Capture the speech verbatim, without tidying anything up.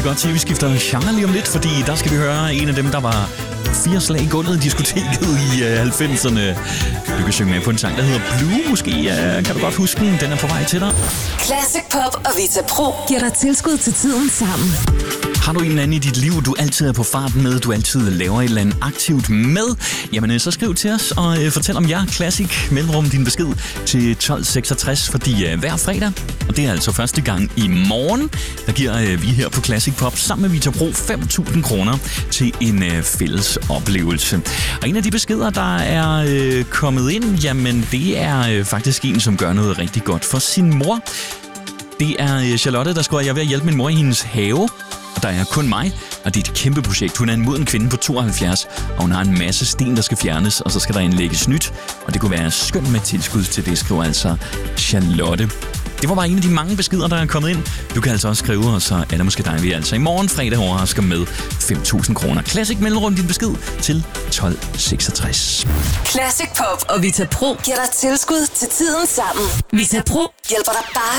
godt til, at vi skifter genre lige om lidt, fordi der skal vi høre en af dem, der var fire slag i gulvet i diskoteket i uh, halvfemserne. Du kan synge med på en sang, der hedder Blue. Måske uh, kan du godt huske den. Den er på vej til dig. Classic Pop og Vita Pro giver dig tilskud til tiden sammen. Har du en eller anden i dit liv, du altid er på farten med, du altid laver et eller andet aktivt med, jamen så skriv til os og uh, fortæl om jer. Classic mellemrum din besked til tolv seksogtres, fordi uh, hver fredag, og det er altså første gang i morgen, der giver uh, vi her på Classic Pop sammen med Vita Pro fem tusind kroner til en uh, fælles oplevelse. Og en af de beskeder, der er øh, kommet ind, jamen det er øh, faktisk en, som gør noget rigtig godt for sin mor. Det er øh, Charlotte, der skriver, jeg er ved at hjælpe min mor i hendes have, og der er kun mig, og det er et kæmpe projekt. Hun er en moden kvinde på tooghalvfjerds, og hun har en masse sten, der skal fjernes, og så skal der indlægges nyt, og det kunne være skønt med tilskud til det, skriver altså Charlotte. Det var bare en af de mange beskeder, der er kommet ind. Du kan altså også skrive, og så er det måske dig, vi altså i morgen fredag overrasker med fem tusind kroner. Classic mellemrum din besked til tolv seksogtres. Classic Pop og Vita Pro giver dig tilskud til tiden sammen. Vita Pro hjælper dig bare